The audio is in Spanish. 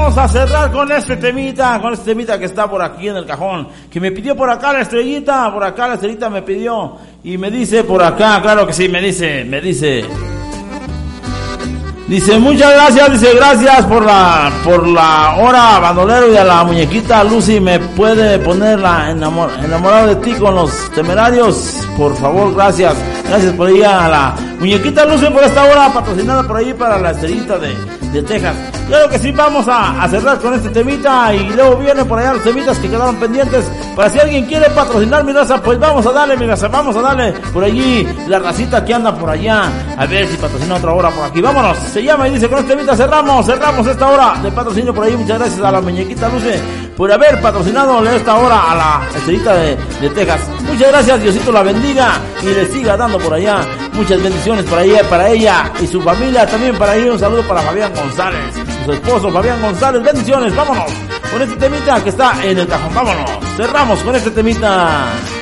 vamos a cerrar con este temita que está por aquí en el cajón, que me pidió por acá la estrellita me pidió, y me dice por acá, claro que sí, me dice, muchas gracias, gracias por la hora, bandolero, y a la muñequita Lucy, me puede poner enamorado de ti con los Temerarios, por favor, gracias por ella a la muñequita Lucy por esta hora, patrocinada por ahí para la estrellita de Texas. Claro que sí, vamos a cerrar con este temita, y luego vienen por allá los temitas que quedaron pendientes, para si alguien quiere patrocinar mi raza, pues vamos a darle por allí la racita que anda por allá, a ver si patrocina otra hora por aquí. Vámonos, se llama y dice, con este temita cerramos esta hora de patrocinio por ahí. Muchas gracias a la muñequita Luce por haber patrocinado esta hora a la estrellita de Texas. Muchas gracias, Diosito la bendiga y le siga dando por allá muchas bendiciones para ella y su familia. También para ella un saludo para Fabián González, su esposo Fabián González. Bendiciones, vámonos con este temita que está en el cajón. Vámonos, cerramos con este temita.